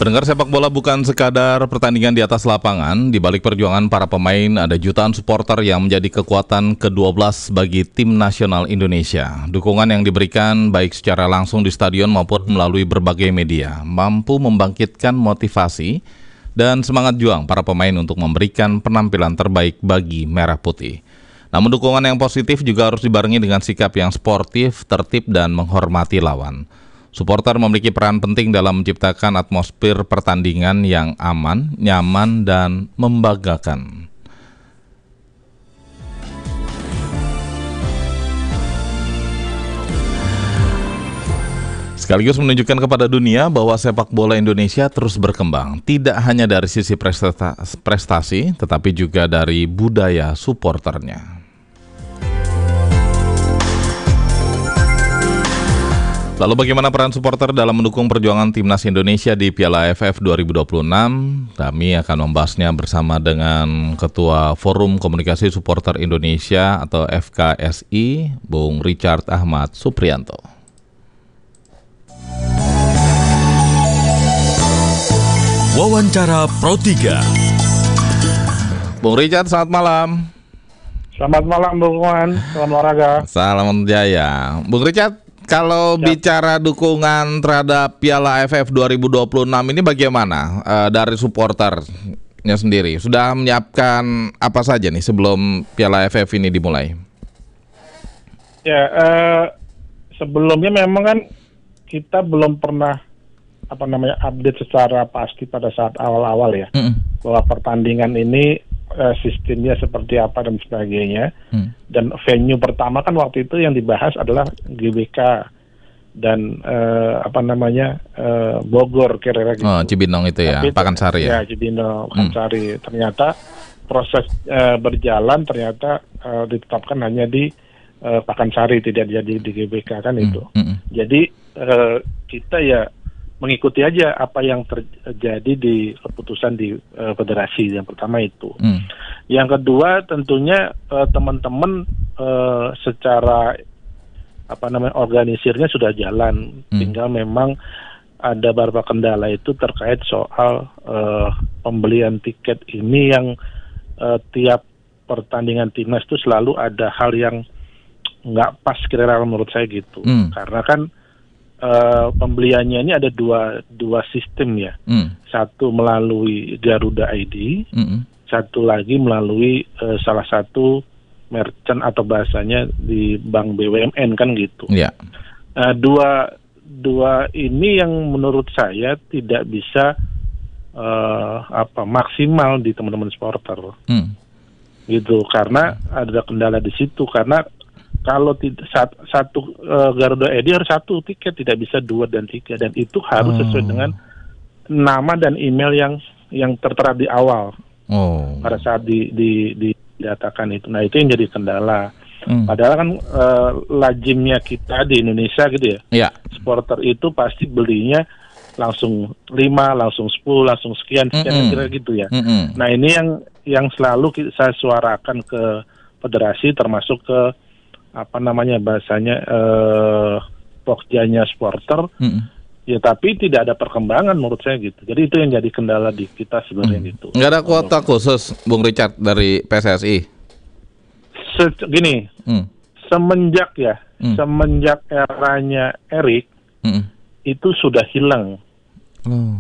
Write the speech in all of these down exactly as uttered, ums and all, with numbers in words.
Pendengar, sepak bola bukan sekadar pertandingan di atas lapangan. Di balik perjuangan para pemain, ada jutaan supporter yang menjadi kekuatan kedua belas bagi tim nasional Indonesia. Dukungan yang diberikan baik secara langsung di stadion maupun melalui berbagai media mampu membangkitkan motivasi dan semangat juang para pemain untuk memberikan penampilan terbaik bagi Merah Putih. Namun dukungan yang positif juga harus dibarengi dengan sikap yang sportif, tertib, dan menghormati lawan. Supporter memiliki peran penting dalam menciptakan atmosfer pertandingan yang aman, nyaman, dan membanggakan. Sekaligus menunjukkan kepada dunia bahwa sepak bola Indonesia terus berkembang, tidak hanya dari sisi prestasi, tetapi juga dari budaya supporternya. Lalu bagaimana peran supporter dalam mendukung perjuangan timnas Indonesia di Piala A F F dua ribu dua puluh enam? Kami akan membahasnya bersama dengan Ketua Forum Komunikasi Supporter Indonesia atau F K S I, Bung Richard Ahmad Supriyanto. Wawancara Pro tiga. Bung Richard, selamat malam. Selamat malam Bung Wan, salam olahraga. Salam jaya. Bung Richard, kalau Siap. bicara dukungan terhadap Piala A F F dua ribu dua puluh enam ini bagaimana uh, dari supporternya sendiri? Sudah menyiapkan apa saja nih sebelum Piala A F F ini dimulai? Ya, uh, sebelumnya memang kan kita belum pernah apa namanya update secara pasti pada saat awal-awal ya, mm. bahwa pertandingan ini uh, sistemnya seperti apa dan sebagainya. Mm. Dan venue pertama kan waktu itu yang dibahas adalah G B K dan uh, apa namanya uh, Bogor kira-kira gitu. Oh, Cibinong itu ya, Tapi, Pakansari ya. Ya, Cibinong, Pakansari. Hmm. Ternyata proses uh, berjalan ternyata uh, ditetapkan hanya di uh, Pakansari, tidak jadi di G B K kan hmm. itu. Hmm. Jadi uh, kita ya mengikuti aja apa yang terjadi di keputusan di uh, federasi. Yang pertama itu. Hmm. Yang kedua tentunya uh, teman-teman uh, secara apa namanya organisirnya sudah jalan. Hmm. Tinggal memang ada beberapa kendala itu terkait soal uh, pembelian tiket ini yang uh, tiap pertandingan timnas itu selalu ada hal yang nggak pas kira-kira menurut saya gitu. Hmm. Karena kan Uh, pembeliannya ini ada dua dua sistem ya, mm. satu melalui Garuda I D, mm-hmm. satu lagi melalui uh, salah satu merchant atau bahasanya di bank B U M N kan gitu. Yeah. Uh, dua dua ini yang menurut saya tidak bisa uh, apa maksimal di teman-teman supporter, mm. gitu karena ada kendala di situ karena kalau tidak satu uh, Garuda I D harus satu tiket, tidak bisa dua dan tiga, dan itu harus oh. sesuai dengan nama dan email yang yang tertera di awal oh. pada saat di, di, di didatakan itu. Nah itu yang jadi kendala. Hmm. Padahal kan uh, lazimnya kita di Indonesia gitu ya, yeah. supporter itu pasti belinya langsung lima, langsung sepuluh, langsung sekian, sekian kira-kira gitu ya. Mm-hmm. Nah ini yang yang selalu saya suarakan ke federasi termasuk ke apa namanya bahasanya eh, pokjanya supporter, mm. ya tapi tidak ada perkembangan menurut saya gitu. Jadi itu yang jadi kendala di kita sebenarnya mm. gitu. Nggak ada kuota khusus, Bung Richard dari P S S I. Se- gini, mm. semenjak ya, mm. semenjak eranya Erik mm. itu sudah hilang. Mm.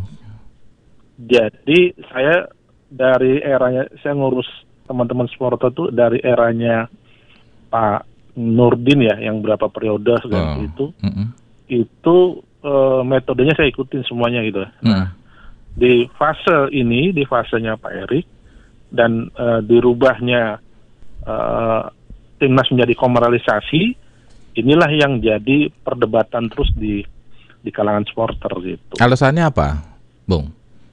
Jadi saya dari eranya saya ngurus teman-teman supporter tuh dari eranya Pak Nurdin ya, yang berapa periode segala oh. itu, mm-hmm. itu uh, metodenya saya ikutin semuanya gitu. Nah, mm. di fase ini, di fasenya Pak Erik dan uh, dirubahnya uh, timnas menjadi komersialisasi, inilah yang jadi perdebatan terus di di kalangan supporter gitu. Alasannya apa, Bung?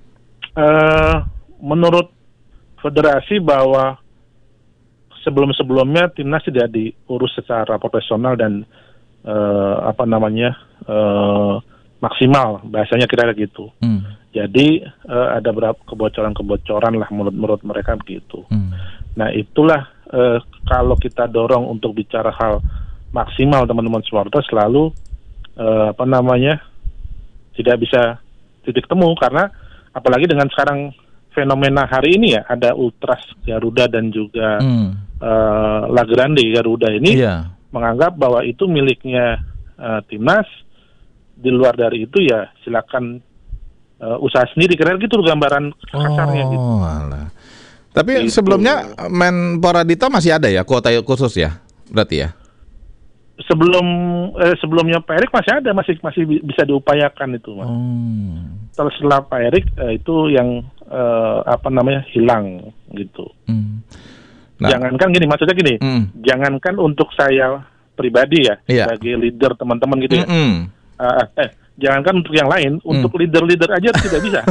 Uh, menurut federasi bahwa sebelum-sebelumnya timnas tidak diurus secara profesional dan uh, apa namanya uh, maksimal, bahasanya kira-kira gitu. Hmm. Jadi uh, ada beberapa kebocoran-kebocoran lah menurut menurut mereka begitu. Hmm. Nah itulah uh, kalau kita dorong untuk bicara hal maksimal teman-teman supporter selalu uh, apa namanya tidak bisa titik temu, karena apalagi dengan sekarang fenomena hari ini ya, ada Ultras Garuda dan juga hmm. uh, La Grande Garuda ini yeah. menganggap bahwa itu miliknya uh, timnas. Di luar dari itu ya silakan uh, usaha sendiri, kira-kira gitu gambaran kasarnya oh, gitu. Alah. Tapi gitu. Sebelumnya Menpora Dito masih ada ya kuota khusus ya, berarti ya? Sebelum eh, sebelumnya Pak Erik masih ada, masih masih bisa diupayakan itu, Mas. Hmm. Terus setelah Pak Erik eh, itu yang eh, apa namanya hilang gitu. Hmm. Nah. Jangankan gini, maksudnya gini, hmm. jangankan untuk saya pribadi ya, yeah. sebagai leader teman-teman gitu ya. Hmm. Uh, eh, jangankan untuk yang lain, hmm. untuk leader-leader aja tidak bisa.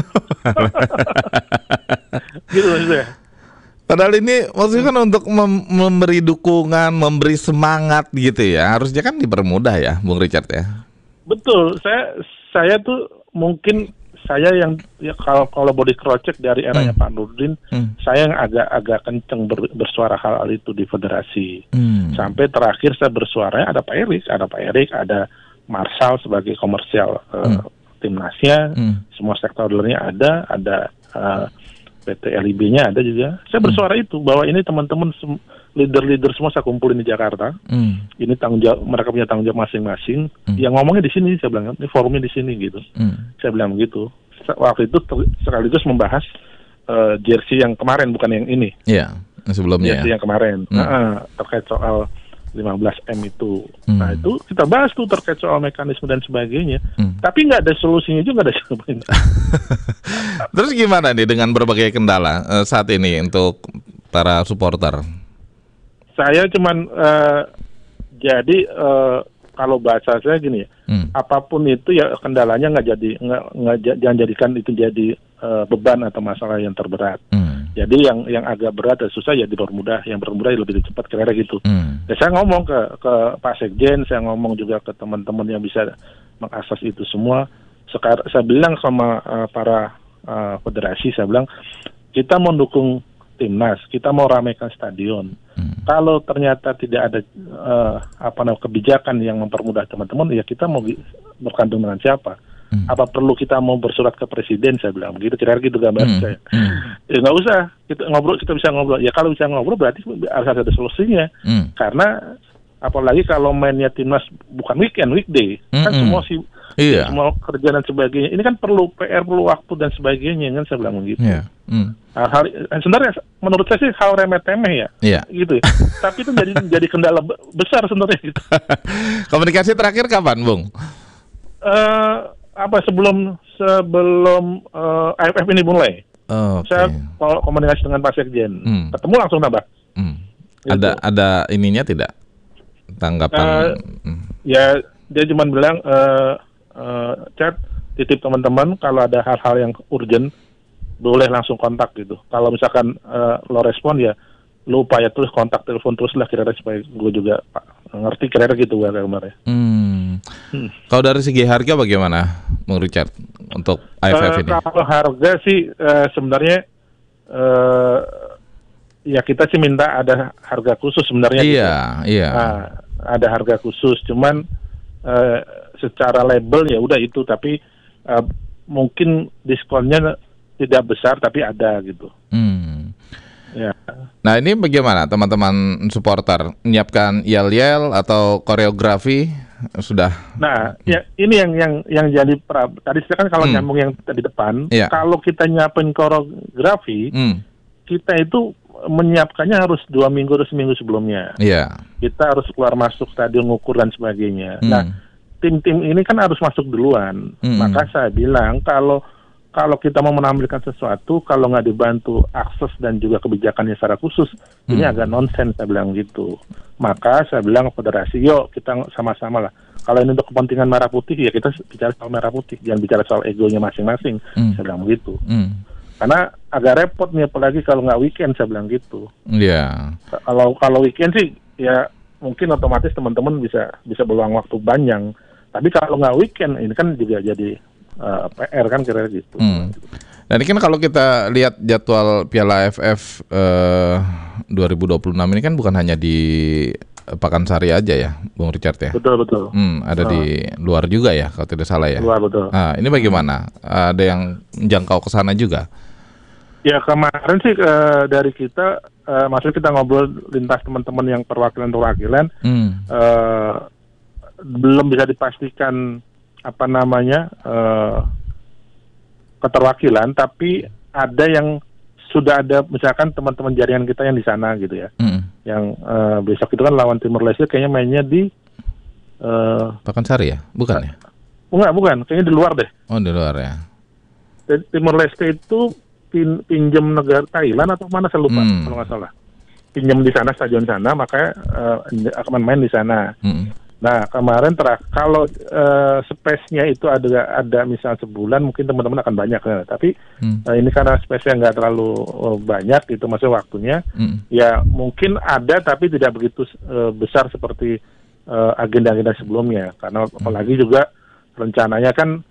Gitu maksudnya. Padahal ini maksudnya kan untuk mem- memberi dukungan, memberi semangat gitu ya. Harusnya kan dipermudah ya, Bung Richard ya. Betul. Saya saya tuh mungkin saya yang ya, kalau kalau body crochet dari eranya hmm. Pak Nurdin, hmm. saya yang agak-agak kenceng ber, bersuara hal, hal itu di federasi. Hmm. Sampai terakhir saya bersuara ada Pak Erik, ada Pak Erik, ada Marshall sebagai komersial hmm. uh, timnasnya, hmm. semua stakeholdernya ada, ada uh, P T L I B-nya ada juga. Saya bersuara hmm. itu bahwa ini teman-teman sem- leader-leader semua saya kumpulin di Jakarta. Hmm. Ini tanggung jawab, mereka punya tanggung jawab masing-masing. Hmm. Yang ngomongnya di sini, saya bilang, ini forumnya di sini gitu. Hmm. Saya bilang begitu. Waktu itu ter- sekaligus membahas uh, jersey yang kemarin, bukan yang ini. Iya, yeah, sebelumnya. Jersey ya. yang kemarin, hmm. nah, terkait soal lima belas M itu. Hmm. Nah itu kita bahas tuh terkait soal mekanisme dan sebagainya. Hmm. Tapi nggak ada solusinya juga, nggak ada solusinya. Terus gimana nih dengan berbagai kendala uh, saat ini untuk para supporter? Saya cuman uh, jadi uh, kalau bahasa saya gini ya, hmm. apapun itu ya kendalanya nggak jadi nggak nggak jangan jadikan itu jadi uh, beban atau masalah yang terberat. Hmm. Jadi yang yang agak berat dan susah ya dipermudah, yang bermudah lebih cepat, kira-kira gitu. Hmm. Ya, saya ngomong ke ke Pak Sekjen, saya ngomong juga ke teman-teman yang bisa mengakses itu semua. Sekarang saya bilang sama uh, para uh, federasi, saya bilang kita mau dukung timnas, kita mau ramaikan stadion. Hmm. Kalau ternyata tidak ada uh, apa namanya kebijakan yang mempermudah teman-teman, ya kita mau bergantung dengan siapa? Hmm. Apa perlu kita mau bersurat ke presiden? Saya bilang begitu, kira-kira gitu gambar hmm. saya. Hmm. Ya nggak usah, kita ngobrol, kita bisa ngobrol. Ya kalau bisa ngobrol berarti harus ada solusinya. Hmm. Karena apalagi kalau mainnya timnas bukan weekend, weekday, hmm. kan semua sih, iya. semua kerja dan sebagainya. Ini kan perlu P R, perlu waktu dan sebagainya, kan saya bilang begitu. Yeah. Hmm. Nah, hal, sebenarnya menurut saya sih hal remeh-temeh ya, yeah. gitu. Tapi itu jadi jadi kendala besar sebenarnya. Gitu. Komunikasi terakhir kapan, Bung? Uh, apa sebelum sebelum uh, A F F ini mulai, oh, okay. saya komunikasi dengan Pak Sekjen, hmm. ketemu langsung nambah. Hmm. Gitu. Ada ada ininya tidak tanggapan? Uh, hmm. Ya dia cuma bilang, uh, uh, chat titip teman-teman kalau ada hal-hal yang urgent boleh langsung kontak gitu. Kalau misalkan uh, lo respon ya lo upaya terus kontak telepon terus lah kira-kira supaya gue juga Pak ngerti kira-kira gitu gue kemarin. Hmm. Hmm. Kalau dari segi harga bagaimana, Bung Richard, untuk A F F uh, ini? Kalau harga sih uh, sebenarnya uh, ya kita sih minta ada harga khusus sebenarnya. Iya, gitu. Iya. Nah, ada harga khusus, cuman uh, secara label ya udah itu, tapi uh, mungkin diskonnya tidak besar tapi ada gitu. Hmm. Ya. Nah ini bagaimana teman-teman supporter menyiapkan yel-yel atau koreografi sudah? Nah ya ini yang yang yang jadi pra, tadi kan kalau hmm. nyambung yang di depan, ya. Kalau kita nyiapin koreografi, hmm. kita itu menyiapkannya harus dua minggu atau seminggu sebelumnya. Ya. Kita harus keluar masuk stadion, ngukur dan sebagainya. Hmm. Nah tim-tim ini kan harus masuk duluan. Hmm. Maka saya bilang kalau Kalau kita mau menampilkan sesuatu, kalau nggak dibantu akses dan juga kebijakannya secara khusus, hmm. ini agak nonsens, saya bilang gitu. Maka saya bilang federasi, yuk kita sama-sama lah. Kalau ini untuk kepentingan merah putih, ya kita bicara soal merah putih, jangan bicara soal egonya masing-masing, hmm. saya bilang begitu. Hmm. Karena agak repot nih, apalagi kalau nggak weekend, saya bilang gitu. Iya. Yeah. Kalau kalau weekend sih, ya mungkin otomatis teman-teman bisa bisa beruang waktu panjang. Tapi kalau nggak weekend, ini kan juga jadi Uh, P R kan kira-kira gitu. Hmm. Dan ini kan kalau kita lihat jadwal Piala A F F uh, dua ribu dua puluh enam ini kan bukan hanya di Pakansari aja ya, Bung Richard ya? Betul, betul. Hmm, ada oh. di luar juga ya, kalau tidak salah ya? Luar, betul. Nah, ini bagaimana? Ada yang menjangkau ke sana juga? Ya, kemarin sih uh, dari kita, uh, maksudnya kita ngobrol lintas teman-teman yang perwakilan-perwakilan, hmm. uh, belum bisa dipastikan apa namanya uh, keterwakilan, tapi ada yang sudah ada misalkan teman-teman jaringan kita yang di sana gitu ya, mm. yang uh, besok itu kan lawan Timor Leste kayaknya mainnya di uh, Pakansari ya, bukan ya? Enggak, bukan, kayaknya di luar deh. Oh, di luar ya. Timor Leste itu pin, pinjam negara Thailand atau mana saya lupa mm. kalau nggak salah. Pinjam di sana, stadion sana, makanya uh, akan main di sana. Mm. Nah, kemarin terak kalau uh, space-nya itu ada ada misal sebulan mungkin teman-teman akan banyak ya. Tapi hmm. uh, ini karena space-nya nggak terlalu uh, banyak itu maksudnya waktunya. Hmm. Ya mungkin ada tapi tidak begitu uh, besar seperti uh, agenda-agenda sebelumnya. Karena hmm. apalagi juga rencananya kan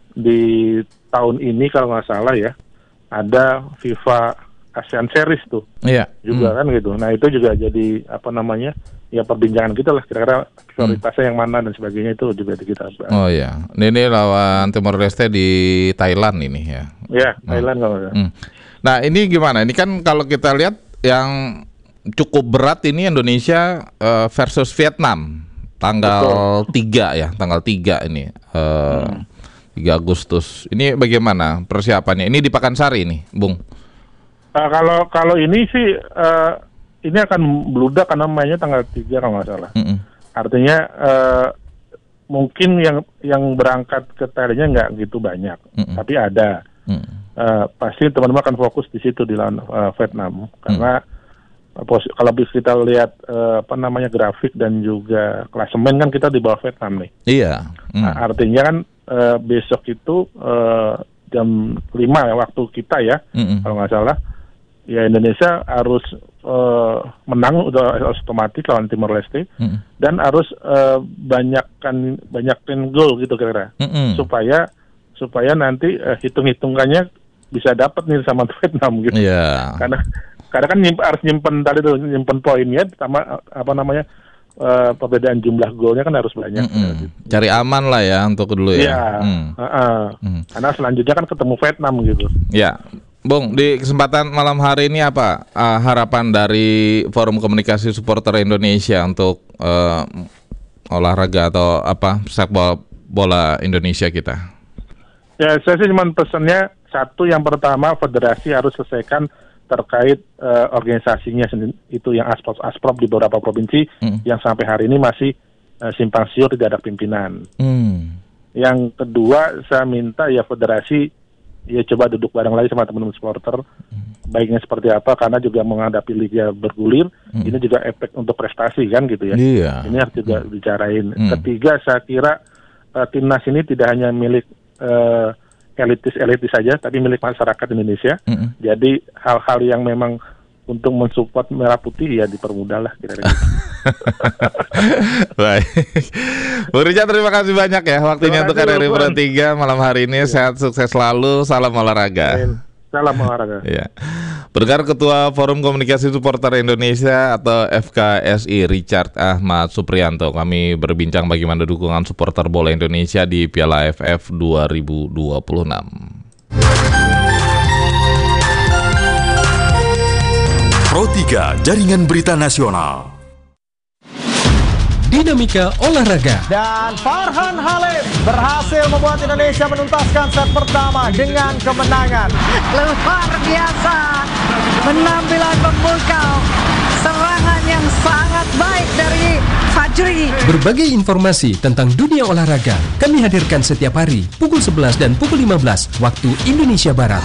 di tahun ini kalau nggak salah ya ada FIFA ASEAN Series tuh. Iya. Juga hmm. kan gitu. Nah, itu juga jadi apa namanya? Ya perbincangan kita lah kira-kira prioritasnya hmm. yang mana dan sebagainya itu juga di kita bahas. Oh ya, ini lawan Timor Leste di Thailand ini ya. Ya, Thailand kalau ya. Hmm. Nah, ini gimana? Ini kan kalau kita lihat yang cukup berat ini Indonesia uh, versus Vietnam tanggal Betul. tiga ya, tanggal tiga ini. Uh, hmm. tiga Agustus. Ini bagaimana persiapannya? Ini di Pakansari nih, Bung. Uh, kalau kalau ini sih uh, ini akan beludak karena mainnya tanggal tiga kalau nggak salah. Mm-hmm. Artinya uh, mungkin yang yang berangkat ke Thailandnya nggak gitu banyak, mm-hmm. tapi ada. Mm-hmm. Uh, pasti teman-teman akan fokus di situ di lawan uh, Vietnam karena mm-hmm. pos- kalau kita lihat uh, apa namanya grafik dan juga klasemen kan kita di bawah Vietnam nih. Iya. Mm. Nah, artinya kan uh, besok itu uh, jam lima ya waktu kita ya, mm-hmm. kalau nggak salah. Ya Indonesia harus uh, menang udah harus otomatis lawan Timor Leste mm-hmm. dan harus uh, banyakkan banyakkan gol gitu kira-kira mm-hmm. supaya supaya nanti uh, hitung-hitungannya bisa dapat nih sama Vietnam gitu. Yeah. Karena karena kan nyimp, harus nyimpen tadi tuh nyimpen poinnya sama apa namanya uh, perbedaan jumlah golnya kan harus banyak. Mm-hmm. Gitu. Cari aman lah ya untuk dulu ya. Iya. Mm. Uh-uh. Mm. Karena selanjutnya kan ketemu Vietnam gitu. Ya. Bung, di kesempatan malam hari ini apa uh, harapan dari Forum Komunikasi Supporter Indonesia untuk uh, olahraga atau apa sepak bola, bola Indonesia kita? Ya, saya sih cuma pesannya satu, yang pertama federasi harus selesaikan terkait uh, organisasinya sendiri, itu yang asprop asprop di beberapa provinsi hmm. yang sampai hari ini masih uh, simpang siur, tidak ada pimpinan. Hmm. Yang kedua, saya minta ya federasi ya coba duduk bareng lagi sama teman-teman supporter, hmm. baiknya seperti apa, karena juga menghadapi liga bergulir, hmm. ini juga efek untuk prestasi kan gitu ya. Yeah. Ini harus juga hmm. bicarain. Hmm. Ketiga, saya kira uh, timnas ini tidak hanya milik uh, elitis-elitis saja, tapi milik masyarakat Indonesia. Hmm. Jadi hal-hal yang memang untuk mensupport merah putih ya dipermudah lah kira-kira. Baik, Bung Richard, terima kasih banyak ya waktunya untuk R R I Pro tiga malam hari ini. Ya. Sehat, sukses selalu, salam olahraga. Salam olahraga. Ya. Berkar Ketua Forum Komunikasi Supporter Indonesia atau F K S I Richard Ahmad Suprianto, kami berbincang bagaimana dukungan supporter bola Indonesia di Piala A F F dua ribu dua puluh enam. Pro tiga, Jaringan Berita Nasional. Dinamika olahraga. Dan Farhan Halim berhasil membuat Indonesia menuntaskan set pertama dengan kemenangan. Luar biasa, penampilan memukau, serangan yang sangat baik dari Fajri. Berbagai informasi tentang dunia olahraga kami hadirkan setiap hari pukul sebelas dan pukul lima belas waktu Indonesia Barat.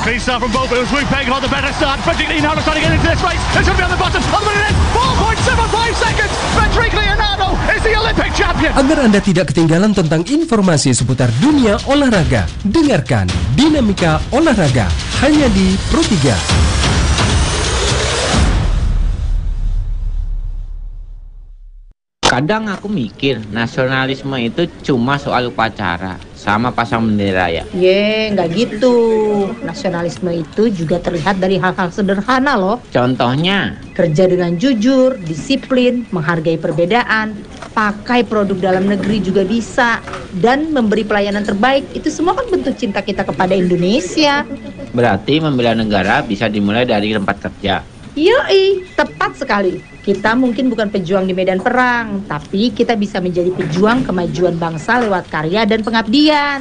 Agar Anda tidak ketinggalan tentang informasi seputar dunia olahraga, dengarkan Dinamika Olahraga hanya di Pro tiga. Kadang aku mikir nasionalisme itu cuma soal upacara. sama pasang bendera ya. Ye, nggak gitu. Nasionalisme itu juga terlihat dari hal-hal sederhana loh. Contohnya? Kerja dengan jujur, disiplin, menghargai perbedaan, pakai produk dalam negeri juga bisa, dan memberi pelayanan terbaik. Itu semua kan bentuk cinta kita kepada Indonesia. Berarti membela negara bisa dimulai dari tempat kerja. Yoi, tepat sekali. Kita mungkin bukan pejuang di medan perang, tapi kita bisa menjadi pejuang kemajuan bangsa lewat karya dan pengabdian.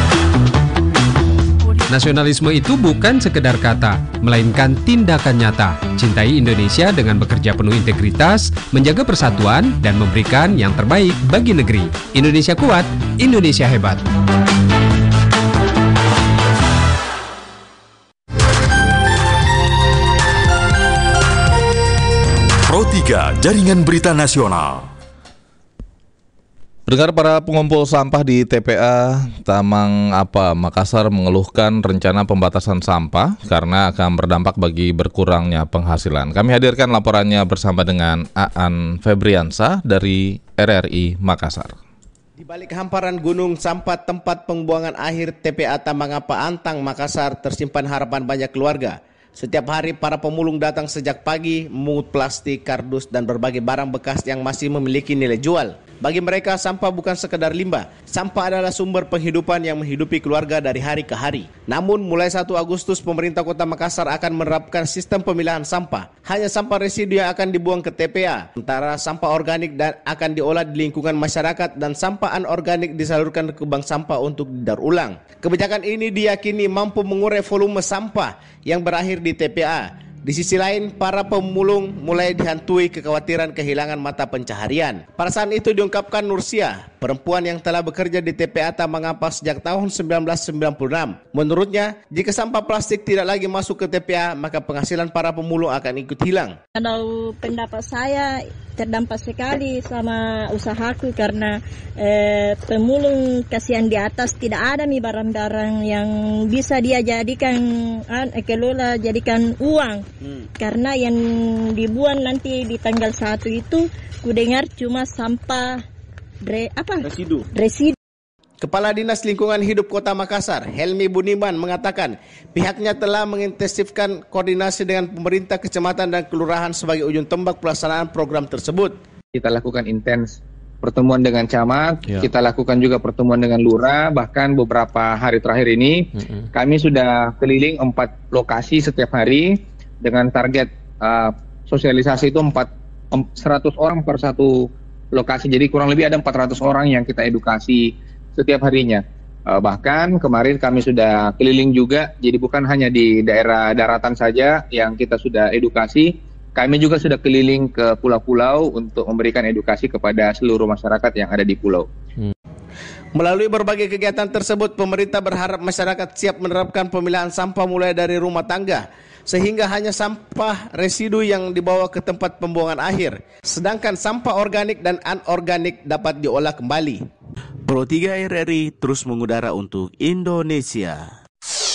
Nasionalisme itu bukan sekedar kata, melainkan tindakan nyata. Cintai Indonesia dengan bekerja penuh integritas, menjaga persatuan, dan memberikan yang terbaik bagi negeri. Indonesia kuat, Indonesia hebat. Pro tiga Jaringan Berita Nasional. Pendengar, para pengumpul sampah di T P A Tamang Apa, Makassar mengeluhkan rencana pembatasan sampah karena akan berdampak bagi berkurangnya penghasilan. Kami hadirkan laporannya bersama dengan Aan Febriansa dari R R I Makassar. Di balik hamparan gunung sampah tempat pembuangan akhir T P A Tamang Apa Antang, Makassar, tersimpan harapan banyak keluarga. Setiap hari para pemulung datang sejak pagi memungut plastik, kardus, dan berbagai barang bekas yang masih memiliki nilai jual. Bagi mereka, sampah bukan sekedar limbah. Sampah adalah sumber penghidupan yang menghidupi keluarga dari hari ke hari. Namun, mulai satu Agustus, pemerintah Kota Makassar akan menerapkan sistem pemilahan sampah. Hanya sampah residu yang akan dibuang ke T P A. Sementara sampah organik dan akan diolah di lingkungan masyarakat dan sampah anorganik disalurkan ke bank sampah untuk didaur ulang. Kebijakan ini diyakini mampu mengurai volume sampah yang berakhir di T P A. Di sisi lain, para pemulung mulai dihantui kekhawatiran kehilangan mata pencaharian. Perasaan itu diungkapkan Nursia, perempuan yang telah bekerja di T P A Tamang Apa sejak tahun seribu sembilan ratus sembilan puluh enam. Menurutnya, jika sampah plastik tidak lagi masuk ke T P A, maka penghasilan para pemulung akan ikut hilang. Kalau pendapat saya, terdampak sekali sama usahaku karena eh, pemulung kasihan di atas tidak ada nih barang-barang yang bisa dia jadikan eh, kelola jadikan uang. Hmm. Karena yang dibuang nanti di tanggal satu itu ku dengar cuma sampah re, apa? Residu. Residu. Kepala Dinas Lingkungan Hidup Kota Makassar, Helmi Buniman, mengatakan pihaknya telah mengintensifkan koordinasi dengan pemerintah kecamatan dan kelurahan sebagai ujung tombak pelaksanaan program tersebut. Kita lakukan intens pertemuan dengan camat, ya. Kita lakukan juga pertemuan dengan lurah, bahkan beberapa hari terakhir ini mm-hmm. kami sudah keliling empat lokasi setiap hari dengan target uh, sosialisasi itu empat seratus orang per satu lokasi, jadi kurang lebih ada empat ratus orang yang kita edukasi setiap harinya. Uh, bahkan kemarin kami sudah keliling juga, jadi bukan hanya di daerah daratan saja yang kita sudah edukasi, kami juga sudah keliling ke pulau-pulau untuk memberikan edukasi kepada seluruh masyarakat yang ada di pulau. Hmm. Melalui berbagai kegiatan tersebut, pemerintah berharap masyarakat siap menerapkan pemilahan sampah mulai dari rumah tangga, sehingga hanya sampah residu yang dibawa ke tempat pembuangan akhir, sedangkan sampah organik dan anorganik dapat diolah kembali. Pro tiga R R I terus mengudara untuk Indonesia.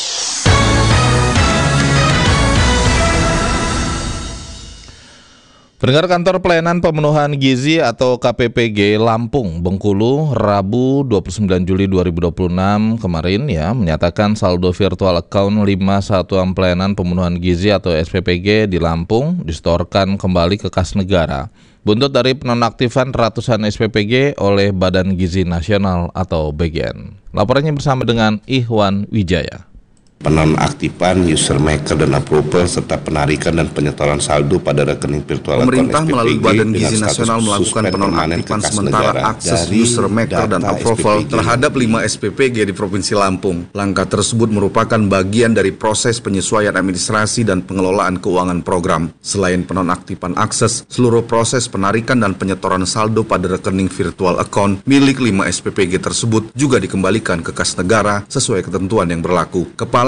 Pendengar, Kantor Pelayanan Pemenuhan Gizi atau K P P G Lampung, Bengkulu, Rabu dua puluh sembilan Juli dua ribu dua puluh enam kemarin ya menyatakan saldo virtual account lima Satuan Pelayanan Pemenuhan Gizi atau S P P G di Lampung disetorkan kembali ke kas negara. Buntut dari penonaktifan ratusan S P P G oleh Badan Gizi Nasional atau B G N. Laporannya bersama dengan Ihwan Wijaya. Penonaktifan user maker dan approval serta penarikan dan penyetoran saldo pada rekening virtual pemerintah melalui Badan Gizi Nasional melakukan penonaktifan sementara akses user maker dan approval terhadap lima S P P G di Provinsi Lampung. Langkah tersebut merupakan bagian dari proses penyesuaian administrasi dan pengelolaan keuangan program. Selain penonaktifan akses, seluruh proses penarikan dan penyetoran saldo pada rekening virtual account milik lima S P P G tersebut juga dikembalikan ke kas negara sesuai ketentuan yang berlaku. Kepala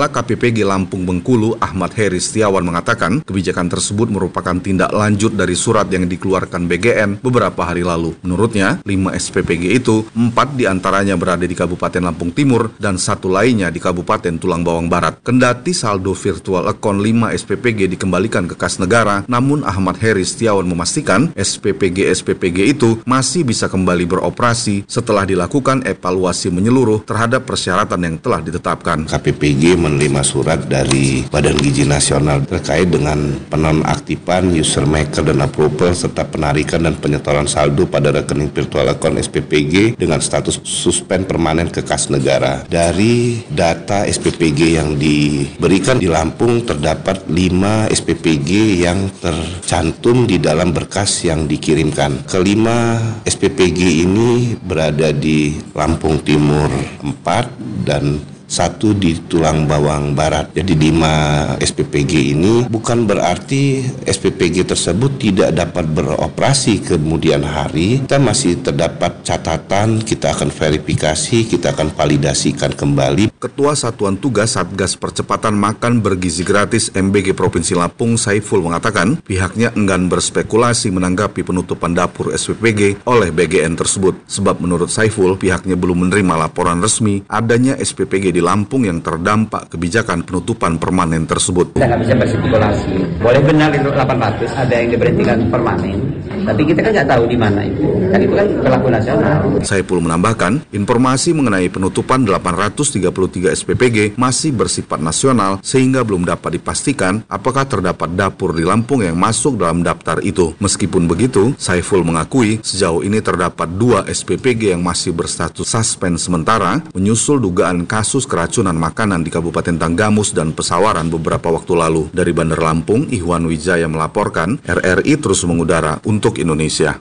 Kepala K P P G Lampung Bengkulu, Ahmad Heri Setiawan mengatakan kebijakan tersebut merupakan tindak lanjut dari surat yang dikeluarkan B G N beberapa hari lalu. Menurutnya, lima S P P G itu, empat diantaranya berada di Kabupaten Lampung Timur dan satu lainnya di Kabupaten Tulang Bawang Barat. Kendati saldo virtual account lima S P P G dikembalikan ke kas negara, namun Ahmad Heri Setiawan memastikan S P P G-S P P G itu masih bisa kembali beroperasi setelah dilakukan evaluasi menyeluruh terhadap persyaratan yang telah ditetapkan. K P P G menerima surat dari Badan Gizi Nasional terkait dengan penonaktifan user maker dan approval serta penarikan dan penyetoran saldo pada rekening virtual account S P P G dengan status suspend permanen ke kas negara. Dari data S P P G yang diberikan di Lampung terdapat lima S P P G yang tercantum di dalam berkas yang dikirimkan. Kelima S P P G ini berada di Lampung Timur empat dan satu di Tulang Bawang Barat. Jadi lima S P P G ini bukan berarti S P P G tersebut tidak dapat beroperasi kemudian hari. Kita masih terdapat catatan, kita akan verifikasi, kita akan validasikan kembali. Ketua Satuan Tugas Satgas Percepatan Makan Bergizi Gratis M B G Provinsi Lampung, Saiful, mengatakan pihaknya enggan berspekulasi menanggapi penutupan dapur S P P G oleh B G N tersebut. Sebab menurut Saiful, pihaknya belum menerima laporan resmi adanya S P P G di Lampung yang terdampak kebijakan penutupan permanen tersebut. Kita nggak bisa berspekulasi. Boleh benar itu delapan ratus ada yang diberhentikan permanen, tapi kita kan nggak tahu di mana itu. Kan itu kan berlaku nasional. Saiful menambahkan, informasi mengenai penutupan delapan ratus tiga puluh tiga S P P G masih bersifat nasional sehingga belum dapat dipastikan apakah terdapat dapur di Lampung yang masuk dalam daftar itu. Meskipun begitu, Saiful mengakui sejauh ini terdapat dua S P P G yang masih berstatus suspend sementara menyusul dugaan kasus keracunan makanan di Kabupaten Tanggamus dan Pesawaran beberapa waktu lalu. Dari Bandar Lampung, Ihwan Wijaya melaporkan, R R I terus mengudara untuk Indonesia.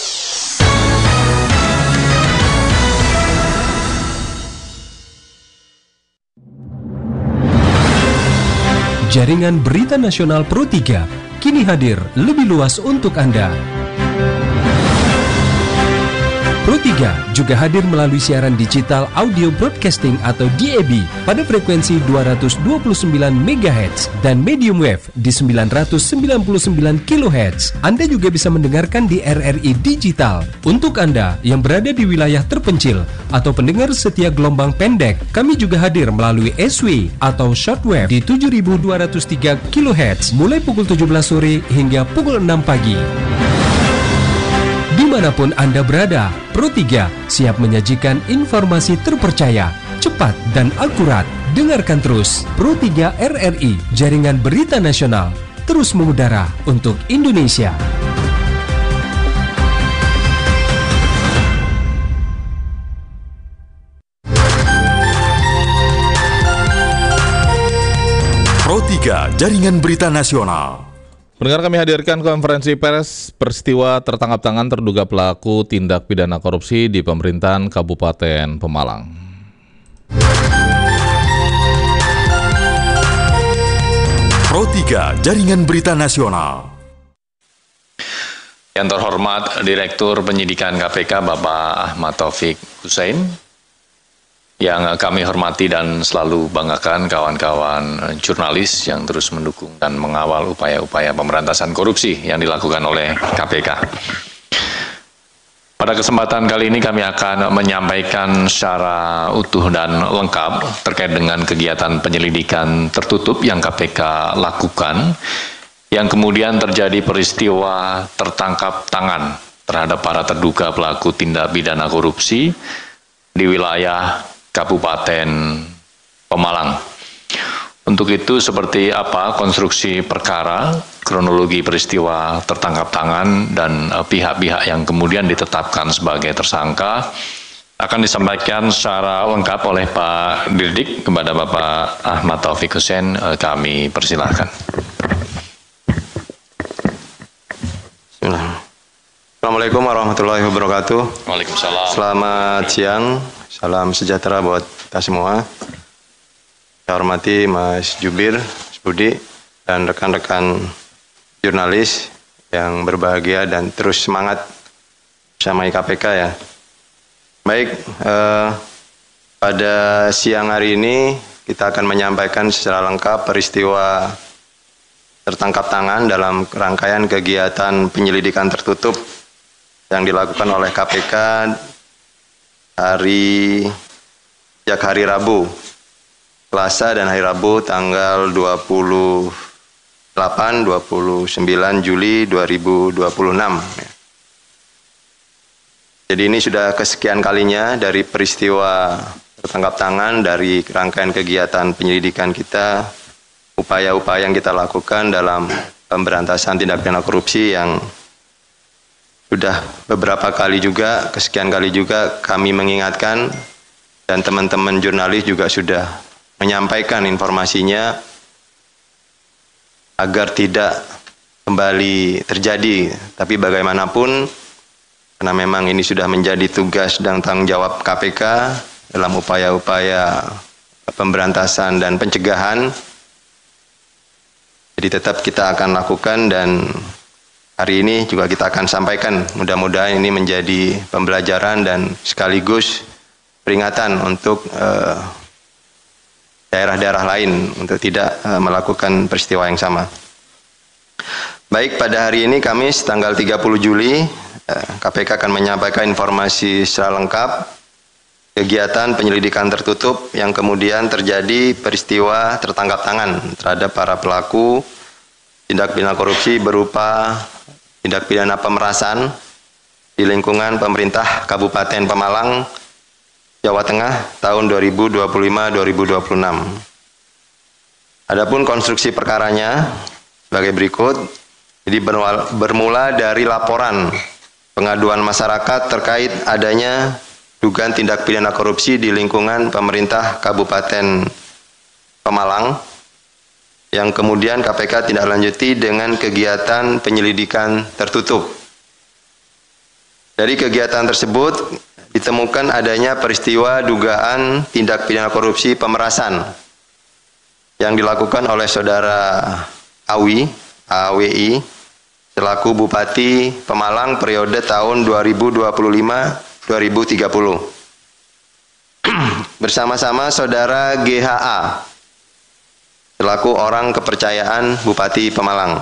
Jaringan Berita Nasional Pro tiga kini hadir lebih luas untuk Anda. Pro tiga juga hadir melalui siaran digital audio broadcasting atau D A B pada frekuensi dua ratus dua puluh sembilan megahertz dan medium wave di sembilan ratus sembilan puluh sembilan kilohertz. Anda juga bisa mendengarkan di R R I Digital. Untuk Anda yang berada di wilayah terpencil atau pendengar setia gelombang pendek, kami juga hadir melalui S W atau shortwave di tujuh ribu dua ratus tiga kilohertz mulai pukul tujuh belas sore hingga pukul enam pagi. Dimanapun Anda berada, Pro tiga siap menyajikan informasi terpercaya, cepat dan akurat. Dengarkan terus Pro tiga R R I, Jaringan Berita Nasional, terus mengudara untuk Indonesia. Pro tiga, Jaringan Berita Nasional. Pendengar, kami hadirkan konferensi pers peristiwa tertangkap tangan terduga pelaku tindak pidana korupsi di pemerintahan Kabupaten Pemalang. Pro tiga, Jaringan Berita Nasional. Yang terhormat Direktur Penyidikan K P K Bapak Ahmad Taufik Hussein, yang kami hormati dan selalu banggakan kawan-kawan jurnalis yang terus mendukung dan mengawal upaya-upaya pemberantasan korupsi yang dilakukan oleh K P K. Pada kesempatan kali ini kami akan menyampaikan secara utuh dan lengkap terkait dengan kegiatan penyelidikan tertutup yang K P K lakukan, yang kemudian terjadi peristiwa tertangkap tangan terhadap para terduga pelaku tindak pidana korupsi di wilayah Kabupaten Pemalang. Untuk itu, seperti apa konstruksi perkara, kronologi peristiwa tertangkap tangan, dan pihak-pihak yang kemudian ditetapkan sebagai tersangka akan disampaikan secara lengkap oleh Pak Dirdik kepada Bapak Ahmad Taufik Hussein. Kami persilahkan. Assalamualaikum warahmatullahi wabarakatuh. Waalaikumsalam. Selamat siang. Salam sejahtera buat kita semua. Saya hormati Mas Jubir, Mas Budi, dan rekan-rekan jurnalis yang berbahagia dan terus semangat bersama K P K ya. Baik, eh, pada siang hari ini kita akan menyampaikan secara lengkap peristiwa tertangkap tangan dalam rangkaian kegiatan penyelidikan tertutup yang dilakukan oleh K P K hari sejak hari Rabu, Selasa dan hari Rabu tanggal dua puluh delapan, dua puluh sembilan Juli dua ribu dua puluh enam. Jadi ini sudah kesekian kalinya dari peristiwa tertangkap tangan dari rangkaian kegiatan penyelidikan kita, upaya-upaya yang kita lakukan dalam pemberantasan tindak pidana korupsi yang sudah beberapa kali juga, kesekian kali juga kami mengingatkan dan teman-teman jurnalis juga sudah menyampaikan informasinya agar tidak kembali terjadi. Tapi bagaimanapun, karena memang ini sudah menjadi tugas dan tanggung jawab K P K dalam upaya-upaya pemberantasan dan pencegahan, jadi tetap kita akan lakukan dan hari ini juga kita akan sampaikan. Mudah-mudahan ini menjadi pembelajaran dan sekaligus peringatan untuk daerah-daerah uh, lain untuk tidak uh, melakukan peristiwa yang sama. Baik, pada hari ini Kamis tanggal tiga puluh Juli, uh, K P K akan menyampaikan informasi secara lengkap kegiatan penyelidikan tertutup yang kemudian terjadi peristiwa tertangkap tangan terhadap para pelaku tindak pidana korupsi berupa tindak pidana pemerasan di lingkungan pemerintah Kabupaten Pemalang, Jawa Tengah tahun dua ribu dua puluh lima sampai dua ribu dua puluh enam. Adapun konstruksi perkaranya sebagai berikut. Jadi bermula dari laporan pengaduan masyarakat terkait adanya dugaan tindak pidana korupsi di lingkungan pemerintah Kabupaten Pemalang yang kemudian K P K tindak lanjuti dengan kegiatan penyelidikan tertutup. Dari kegiatan tersebut ditemukan adanya peristiwa dugaan tindak pidana korupsi pemerasan yang dilakukan oleh saudara Awi, A W I, selaku Bupati Pemalang periode tahun dua ribu dua puluh lima sampai dua ribu tiga puluh. Bersama-sama saudara G H A, selaku orang kepercayaan Bupati Pemalang.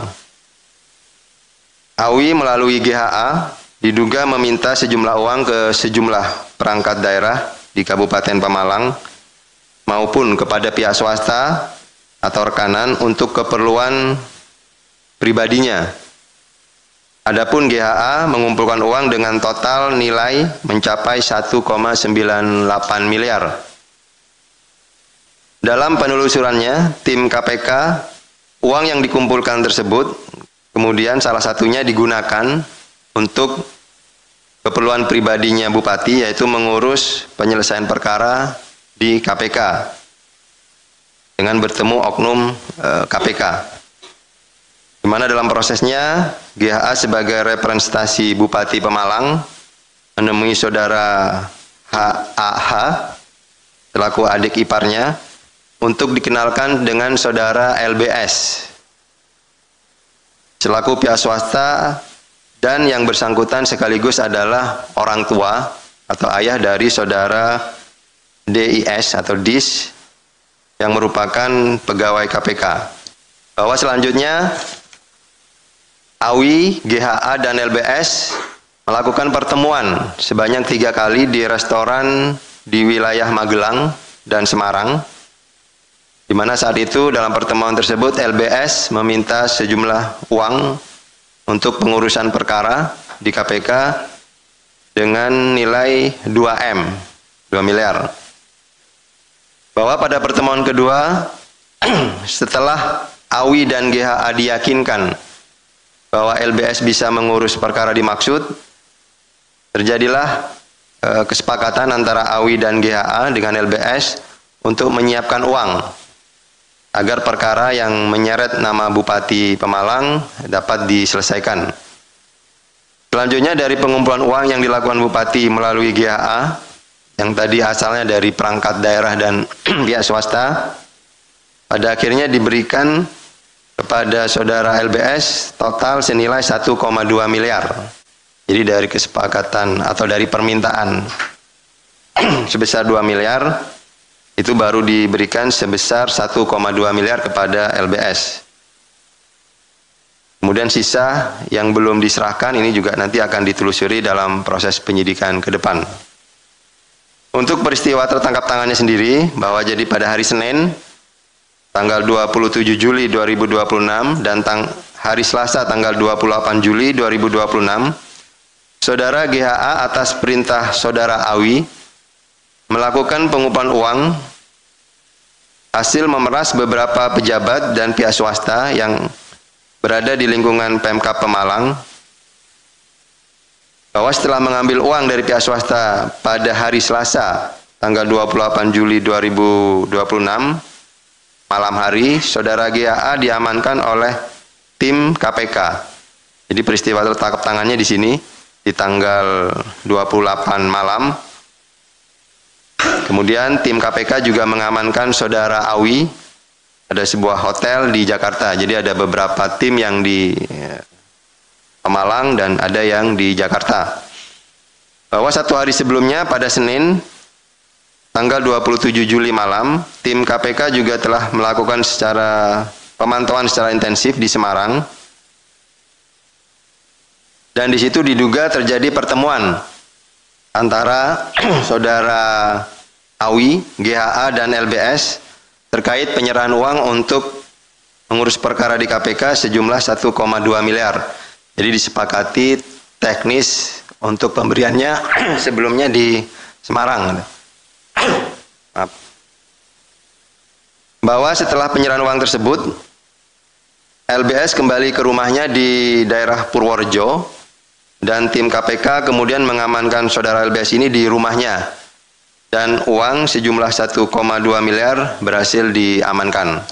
Awi melalui G H A diduga meminta sejumlah uang ke sejumlah perangkat daerah di Kabupaten Pemalang maupun kepada pihak swasta atau rekanan untuk keperluan pribadinya. Adapun G H A mengumpulkan uang dengan total nilai mencapai satu koma sembilan delapan miliar. Dalam penelusurannya, tim K P K, uang yang dikumpulkan tersebut kemudian salah satunya digunakan untuk keperluan pribadinya Bupati, yaitu mengurus penyelesaian perkara di K P K dengan bertemu oknum e, K P K. Di mana dalam prosesnya G H A sebagai representasi Bupati Pemalang menemui saudara H A H selaku adik iparnya untuk dikenalkan dengan saudara L B S selaku pihak swasta dan yang bersangkutan sekaligus adalah orang tua atau ayah dari saudara D I S atau D I S yang merupakan pegawai K P K. Bahwa selanjutnya Awi, G H A, dan L B S melakukan pertemuan sebanyak tiga kali di restoran di wilayah Magelang dan Semarang, di mana saat itu dalam pertemuan tersebut L B S meminta sejumlah uang untuk pengurusan perkara di K P K dengan nilai dua M, dua miliar. Bahwa pada pertemuan kedua, setelah Awi dan G H A diyakinkan bahwa L B S bisa mengurus perkara dimaksud, terjadilah e, kesepakatan antara Awi dan G H A dengan L B S untuk menyiapkan uang agar perkara yang menyeret nama Bupati Pemalang dapat diselesaikan. Selanjutnya dari pengumpulan uang yang dilakukan Bupati melalui G H A, yang tadi asalnya dari perangkat daerah dan pihak swasta, pada akhirnya diberikan kepada saudara L B S total senilai satu koma dua miliar. Jadi dari kesepakatan atau dari permintaan sebesar dua miliar, Itu baru diberikan sebesar satu koma dua miliar kepada L B S. Kemudian sisa yang belum diserahkan ini juga nanti akan ditelusuri dalam proses penyidikan ke depan. Untuk peristiwa tertangkap tangannya sendiri, bahwa jadi pada hari Senin, tanggal dua puluh tujuh Juli dua ribu dua puluh enam dan tang hari Selasa tanggal dua puluh delapan Juli dua ribu dua puluh enam, Saudara G H A atas perintah Saudara Awi melakukan pengupahan uang hasil memeras beberapa pejabat dan pihak swasta yang berada di lingkungan Pemkab Pemalang, bahwa setelah mengambil uang dari pihak swasta pada hari Selasa tanggal dua puluh delapan Juli dua ribu dua puluh enam malam hari, Saudara G H A diamankan oleh tim K P K. Jadi peristiwa tertangkap tangannya di sini di tanggal dua puluh delapan malam. Kemudian tim K P K juga mengamankan Saudara Awi, ada sebuah hotel di Jakarta. Jadi ada beberapa tim yang di Pemalang dan ada yang di Jakarta. Bahwa satu hari sebelumnya pada Senin tanggal dua puluh tujuh Juli malam, tim K P K juga telah melakukan secara pemantauan secara intensif di Semarang. Dan di situ diduga terjadi pertemuan antara Saudara Awi, G H A dan L B S terkait penyerahan uang untuk mengurus perkara di K P K sejumlah satu koma dua miliar. Jadi disepakati teknis untuk pemberiannya sebelumnya di Semarang. Maaf. Bahwa setelah penyerahan uang tersebut, L B S kembali ke rumahnya di daerah Purworejo dan tim K P K kemudian mengamankan Saudara L B S ini di rumahnya dan uang sejumlah satu koma dua miliar berhasil diamankan.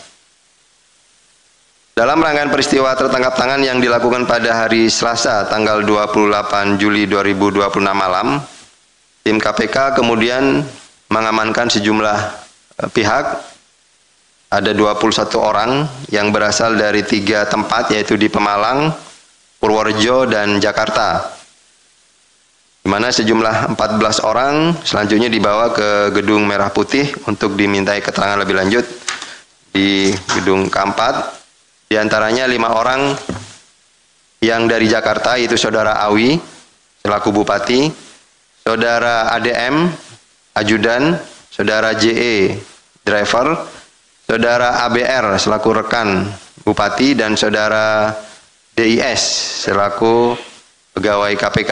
Dalam rangkaian peristiwa tertangkap tangan yang dilakukan pada hari Selasa tanggal dua puluh delapan Juli dua ribu dua puluh enam malam, tim K P K kemudian mengamankan sejumlah pihak, ada dua puluh satu orang yang berasal dari tiga tempat, yaitu di Pemalang, Purworejo, dan Jakarta. Di mana sejumlah empat belas orang selanjutnya dibawa ke Gedung Merah Putih untuk dimintai keterangan lebih lanjut di Gedung keempat. Di antaranya lima orang yang dari Jakarta, yaitu Saudara Awi selaku Bupati, Saudara A D M Ajudan, Saudara J E Driver, Saudara A B R selaku rekan Bupati, dan Saudara D I S selaku pegawai K P K.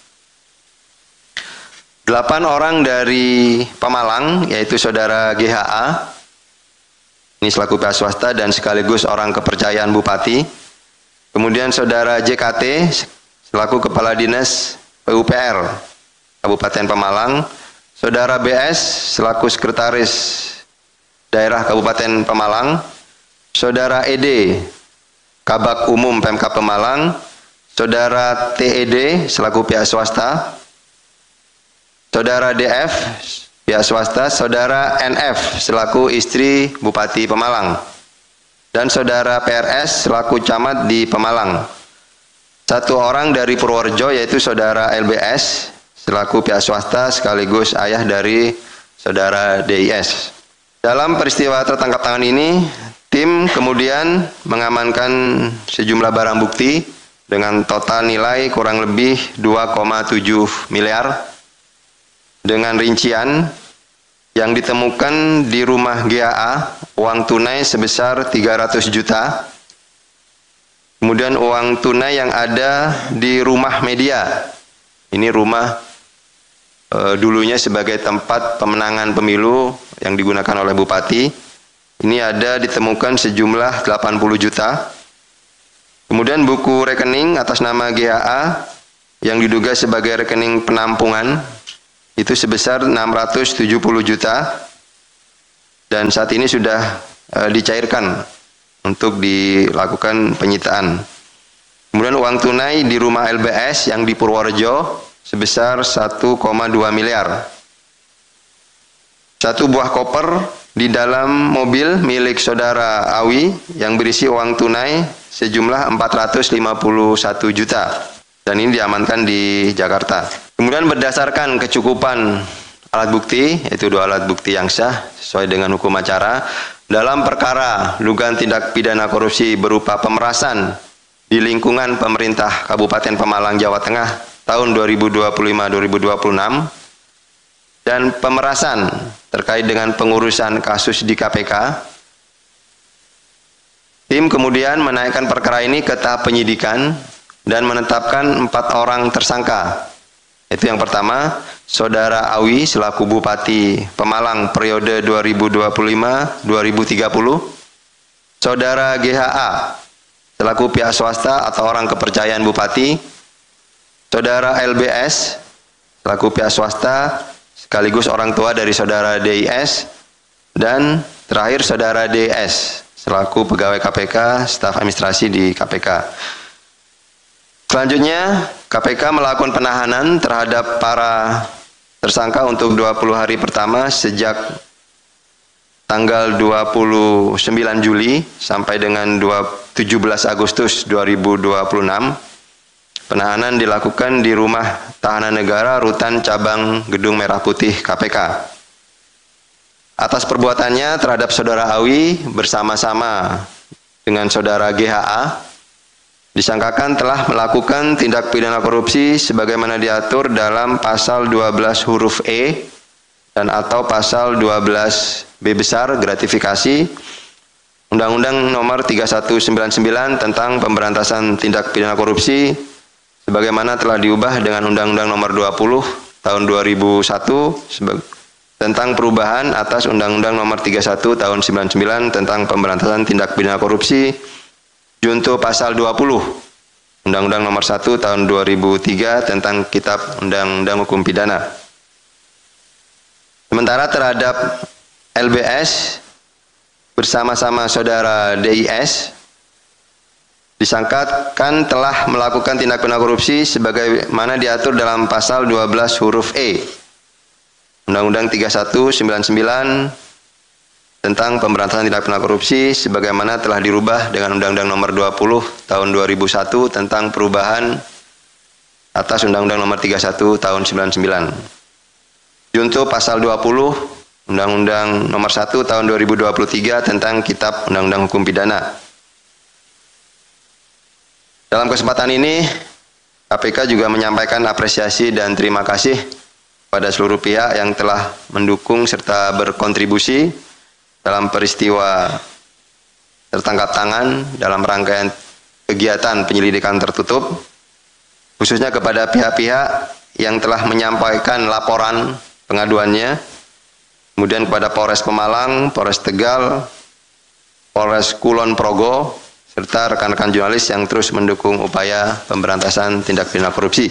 Delapan orang dari Pemalang, yaitu Saudara G H A, ini selaku pihak swasta dan sekaligus orang kepercayaan Bupati. Kemudian Saudara J K T selaku Kepala Dinas P U P R Kabupaten Pemalang, Saudara B S selaku Sekretaris Daerah Kabupaten Pemalang, Saudara E D Kabak Umum Pemkab Pemalang, Saudara T E D selaku pihak swasta, Saudara D F pihak swasta, Saudara N F selaku istri Bupati Pemalang, dan Saudara P R S selaku camat di Pemalang. Satu orang dari Purworejo, yaitu Saudara L B S selaku pihak swasta sekaligus ayah dari Saudara D I S. Dalam peristiwa tertangkap tangan ini, tim kemudian mengamankan sejumlah barang bukti dengan total nilai kurang lebih dua koma tujuh miliar. Dengan rincian yang ditemukan di rumah G H A uang tunai sebesar tiga ratus juta, kemudian uang tunai yang ada di rumah media, ini rumah e, dulunya sebagai tempat pemenangan pemilu yang digunakan oleh Bupati, ini ada ditemukan sejumlah delapan puluh juta. Kemudian buku rekening atas nama G H A yang diduga sebagai rekening penampungan itu sebesar enam ratus tujuh puluh juta dan saat ini sudah e, dicairkan untuk dilakukan penyitaan. Kemudian uang tunai di rumah L B S yang di Purworejo sebesar satu koma dua miliar. Satu buah koper di dalam mobil milik Saudara Awi yang berisi uang tunai sejumlah empat ratus lima puluh satu juta. Dan ini diamankan di Jakarta. Kemudian berdasarkan kecukupan alat bukti, yaitu dua alat bukti yang sah sesuai dengan hukum acara dalam perkara dugaan tindak pidana korupsi berupa pemerasan di lingkungan pemerintah Kabupaten Pemalang, Jawa Tengah tahun dua ribu dua puluh lima sampai dua ribu dua puluh enam dan pemerasan terkait dengan pengurusan kasus di K P K. Tim kemudian menaikkan perkara ini ke tahap penyidikan dan menetapkan empat orang tersangka. Itu yang pertama, Saudara Awi selaku Bupati Pemalang periode dua ribu dua puluh lima sampai dua ribu tiga puluh, Saudara G H A selaku pihak swasta atau orang kepercayaan Bupati, Saudara L B S selaku pihak swasta sekaligus orang tua dari Saudara D I S, dan terakhir Saudara D S selaku pegawai K P K, staf administrasi di K P K. Selanjutnya, K P K melakukan penahanan terhadap para tersangka untuk dua puluh hari pertama sejak tanggal dua puluh sembilan Juli sampai dengan tujuh belas Agustus dua ribu dua puluh enam. Penahanan dilakukan di Rumah Tahanan Negara Rutan Cabang Gedung Merah Putih K P K. Atas perbuatannya terhadap Saudara Awi bersama-sama dengan Saudara G H A disangkakan telah melakukan tindak pidana korupsi sebagaimana diatur dalam pasal dua belas huruf E dan atau pasal dua belas B besar gratifikasi Undang-Undang Nomor tiga satu sembilan sembilan tentang pemberantasan tindak pidana korupsi sebagaimana telah diubah dengan Undang-Undang Nomor dua puluh tahun dua ribu satu tentang perubahan atas Undang-Undang Nomor tiga puluh satu tahun sembilan puluh sembilan tentang pemberantasan tindak pidana korupsi junto pasal dua puluh Undang-Undang Nomor satu tahun dua ribu tiga tentang Kitab Undang-Undang Hukum Pidana. Sementara terhadap L B S bersama-sama Saudara D I S disangkakan telah melakukan tindak pidana korupsi sebagaimana diatur dalam pasal dua belas huruf E Undang-Undang tiga puluh satu sembilan puluh sembilan tentang pemberantasan tindak pidana korupsi sebagaimana telah dirubah dengan Undang-Undang Nomor dua puluh tahun dua ribu satu tentang perubahan atas Undang-Undang Nomor tiga puluh satu tahun sembilan puluh sembilan. Junto pasal dua puluh Undang-Undang Nomor satu tahun dua ribu dua puluh tiga tentang Kitab Undang-Undang Hukum Pidana. Dalam kesempatan ini, K P K juga menyampaikan apresiasi dan terima kasih pada seluruh pihak yang telah mendukung serta berkontribusi dalam peristiwa tertangkap tangan dalam rangkaian kegiatan penyelidikan tertutup, khususnya kepada pihak-pihak yang telah menyampaikan laporan pengaduannya, kemudian kepada Polres Pemalang, Polres Tegal, Polres Kulon Progo, serta rekan-rekan jurnalis yang terus mendukung upaya pemberantasan tindak pidana korupsi.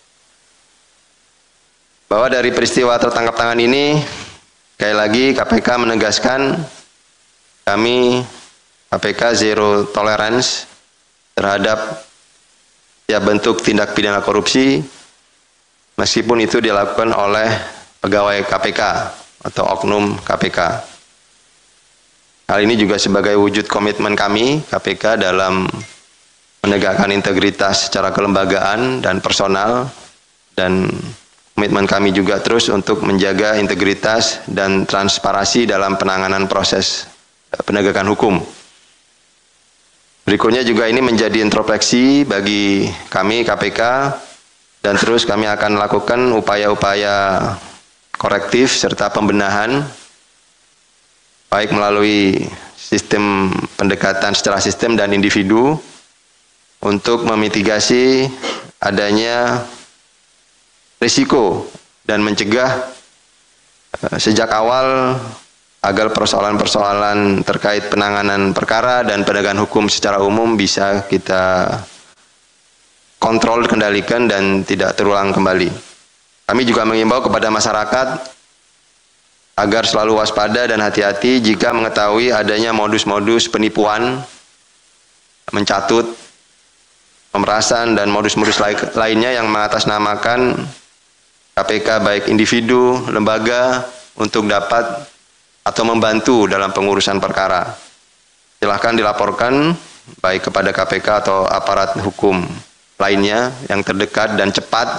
Bahwa dari peristiwa tertangkap tangan ini, sekali lagi K P K menegaskan kami K P K zero tolerance terhadap setiap bentuk tindak pidana korupsi, meskipun itu dilakukan oleh pegawai K P K atau oknum K P K. Hal ini juga sebagai wujud komitmen kami K P K dalam menegakkan integritas secara kelembagaan dan personal, dan komitmen kami juga terus untuk menjaga integritas dan transparansi dalam penanganan proses penegakan hukum. Berikutnya juga ini menjadi introspeksi bagi kami K P K, dan terus kami akan lakukan upaya-upaya korektif serta pembenahan baik melalui sistem pendekatan secara sistem dan individu untuk memitigasi adanya risiko dan mencegah sejak awal agar persoalan-persoalan terkait penanganan perkara dan penegakan hukum secara umum bisa kita kontrol, kendalikan, dan tidak terulang kembali. Kami juga mengimbau kepada masyarakat agar selalu waspada dan hati-hati jika mengetahui adanya modus-modus penipuan, mencatut, pemerasan, dan modus-modus lainnya yang mengatasnamakan K P K baik individu, lembaga untuk dapat atau membantu dalam pengurusan perkara. Silahkan dilaporkan baik kepada K P K atau aparat hukum lainnya yang terdekat dan cepat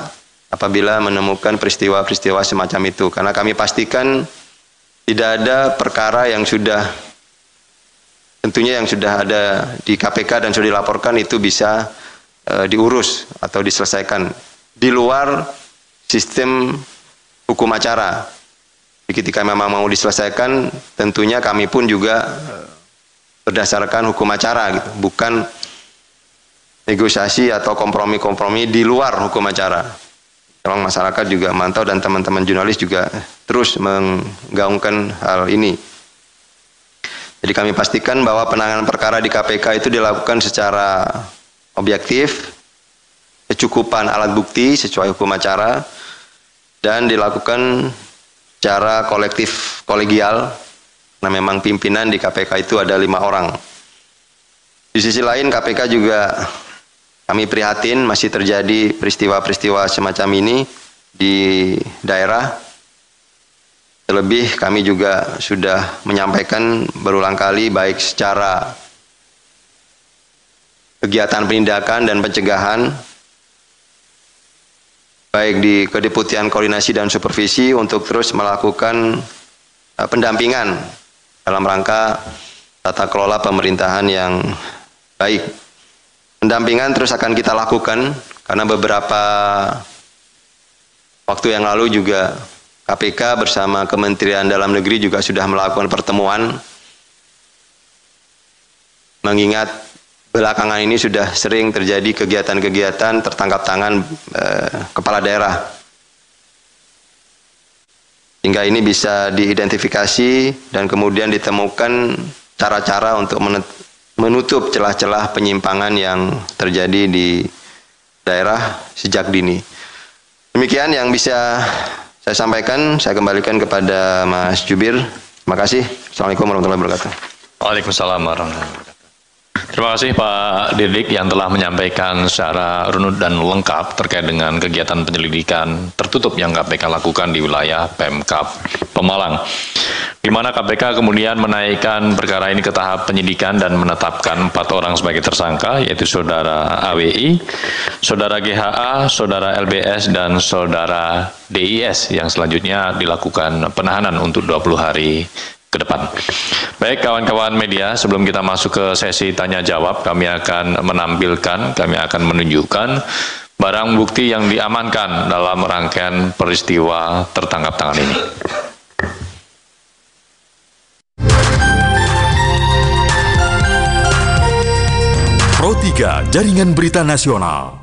apabila menemukan peristiwa-peristiwa semacam itu. Karena kami pastikan tidak ada perkara yang sudah, tentunya yang sudah ada di K P K dan sudah dilaporkan itu bisa uh, diurus atau diselesaikan di luar sistem hukum acara. Ketika memang mau diselesaikan, tentunya kami pun juga uh, berdasarkan hukum acara, gitu. Bukan negosiasi atau kompromi-kompromi di luar hukum acara. Memang masyarakat juga mantau dan teman-teman jurnalis juga terus menggaungkan hal ini. Jadi kami pastikan bahwa penanganan perkara di K P K itu dilakukan secara objektif, kecukupan alat bukti sesuai hukum acara, dan dilakukan secara kolektif kolegial. Nah, memang pimpinan di K P K itu ada lima orang. Di sisi lain K P K juga kami prihatin masih terjadi peristiwa-peristiwa semacam ini di daerah. Terlebih kami juga sudah menyampaikan berulang kali baik secara kegiatan penindakan dan pencegahan, baik di Kedeputian Koordinasi dan Supervisi untuk terus melakukan uh, pendampingan dalam rangka tata kelola pemerintahan yang baik. Pendampingan terus akan kita lakukan karena beberapa waktu yang lalu juga K P K bersama Kementerian Dalam Negeri juga sudah melakukan pertemuan, mengingat belakangan ini sudah sering terjadi kegiatan-kegiatan tertangkap tangan eh, kepala daerah. Hingga ini bisa diidentifikasi dan kemudian ditemukan cara-cara untuk menutup celah-celah penyimpangan yang terjadi di daerah sejak dini. Demikian yang bisa saya sampaikan. Saya kembalikan kepada Mas Jubir. Terima kasih. Assalamualaikum warahmatullahi wabarakatuh. Waalaikumsalam warahmatullahi wabarakatuh. Terima kasih Pak Didik yang telah menyampaikan secara runut dan lengkap terkait dengan kegiatan penyelidikan tertutup yang K P K lakukan di wilayah Pemkab Pemalang, di mana K P K kemudian menaikkan perkara ini ke tahap penyidikan dan menetapkan empat orang sebagai tersangka, yaitu Saudara A W I, Saudara G H A, Saudara L B S, dan Saudara D I S yang selanjutnya dilakukan penahanan untuk dua puluh hari ke depan. Baik kawan-kawan media, sebelum kita masuk ke sesi tanya jawab, kami akan menampilkan, kami akan menunjukkan barang bukti yang diamankan dalam rangkaian peristiwa tertangkap tangan ini. Pro tiga Jaringan Berita Nasional.